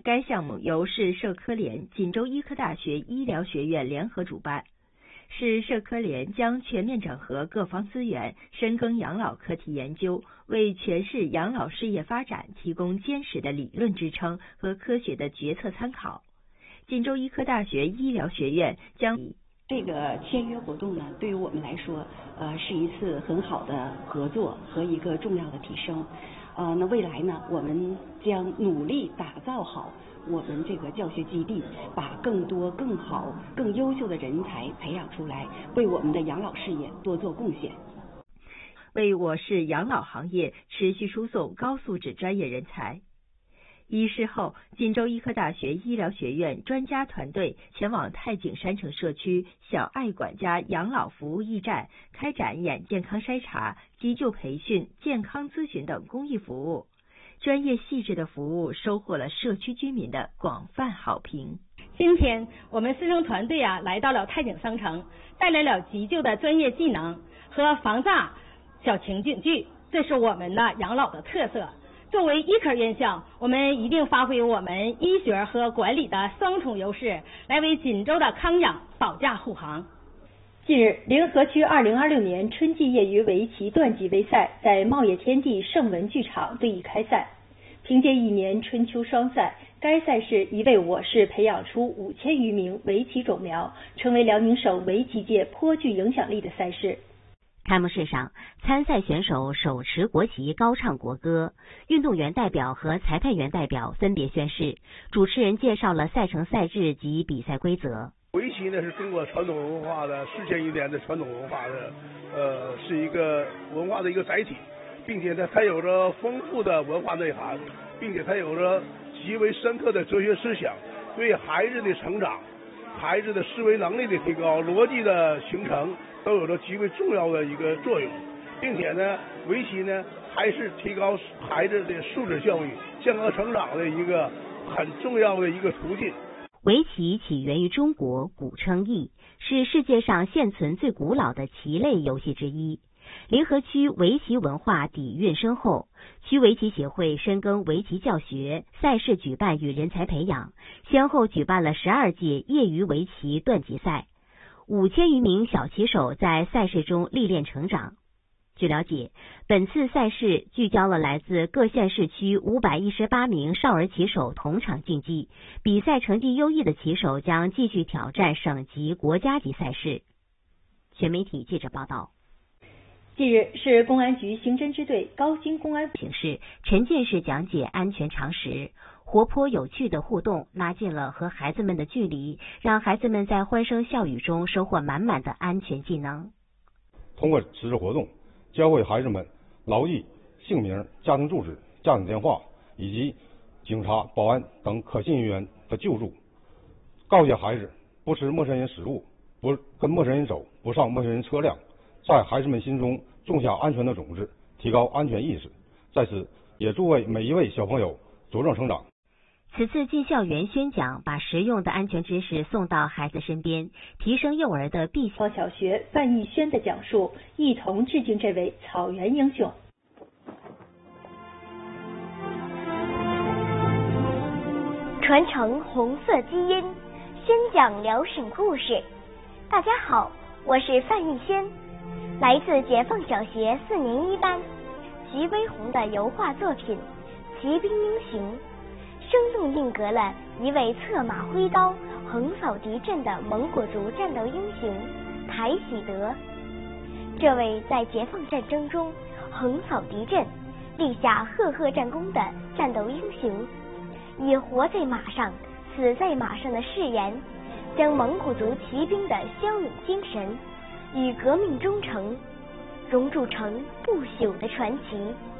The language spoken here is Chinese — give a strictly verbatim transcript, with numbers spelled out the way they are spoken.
该项目由市社科联、锦州医科大学医疗学院联合主办。市社科联将全面整合各方资源，深耕养老课题研究，为全市养老事业发展提供坚实的理论支撑和科学的决策参考。锦州医科大学医疗学院将这个签约活动呢，对于我们来说，呃，是一次很好的合作和一个重要的提升。呃，那未来呢，我们将努力打造好我们这个教学基地，把更多、更好、更优秀的人才培养出来，为我们的养老事业多做贡献， 为我市养老行业持续输送高素质专业人才。仪式后，锦州医科大学医疗学院专家团队前往太景山城社区小爱管家养老服务驿站，开展眼健康筛查、急救培训、健康咨询等公益服务。专业细致的服务收获了社区居民的广泛好评。 今天我们师生团队啊来到了太景商城，带来了急救的专业技能和防诈小情景剧，这是我们的养老的特色。作为医科院校，我们一定发挥我们医学和管理的双重优势，来为锦州的康养保驾护航。 近日，临河区二零二六年春季业余围棋段级杯赛在茂业天地盛文剧场对弈开赛。凭借一年春秋双赛，该赛事已为我市培养出五千余名围棋种苗，成为辽宁省围棋界颇具影响力的赛事。 开幕式上，参赛选手手持国旗高唱国歌，运动员代表和裁判员代表分别宣誓。主持人介绍了赛程赛制及比赛规则。 围棋呢是中国传统文化的四千余年的传统文化的，呃，是一个文化的一个载体，并且呢它有着丰富的文化内涵，并且它有着极为深刻的哲学思想，对孩子的成长、孩子的思维能力的提高、逻辑的形成都有着极为重要的一个作用，并且呢，围棋呢还是提高孩子的素质教育、健康成长的一个很重要的一个途径。 围棋起源于中国，古称弈，是世界上现存最古老的棋类游戏之一。临河区围棋文化底蕴深厚，区围棋协会深耕围棋教学、赛事举办与人才培养，先后举办了十二届业余围棋段级赛。五千余名小棋手在赛事中历练成长。据了解，本次赛事聚焦了来自各县市区五百一十八名少儿棋手同场竞技，比赛成绩优异的棋手将继续挑战省级、国家级赛事。全媒体记者报道。 近日，市公安局刑侦支队高新公安形式沉浸式讲解安全常识，活泼有趣的互动拉近了和孩子们的距离，让孩子们在欢声笑语中收获满满的安全技能。 通过此次活动，教会孩子们牢记姓名、家庭住址、家庭电话以及警察、保安等可信人员的救助，告诫孩子不识陌生人食物，不跟陌生人走，不上陌生人车辆，在孩子们心中种下安全的种子，提高安全意识。在此也祝为每一位小朋友茁壮成长。 此次进校园宣讲，把实用的安全知识送到孩子身边，提升幼儿的必校小学范逸轩的讲述，一同致敬这位草原英雄。 传承红色基因，宣讲辽沈故事。大家好，我是范逸轩，来自解放小学四年一班。徐悲鸿的油画作品《骑兵英雄》，生动定格了一位策马挥刀横扫敌阵的蒙古族战斗英雄台喜德。这位在解放战争中横扫敌阵、立下赫赫战功的战斗英雄，以活在马上、死在马上的誓言，将蒙古族骑兵的骁勇精神与革命忠诚融铸成不朽的传奇。